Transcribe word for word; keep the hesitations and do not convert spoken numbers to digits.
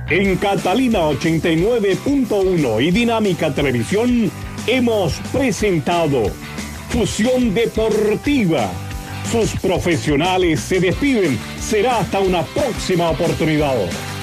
En Catalina ochenta y nueve punto uno y Dinámica Televisión hemos presentado Fusión Deportiva. Sus profesionales se despiden. Será hasta una próxima oportunidad.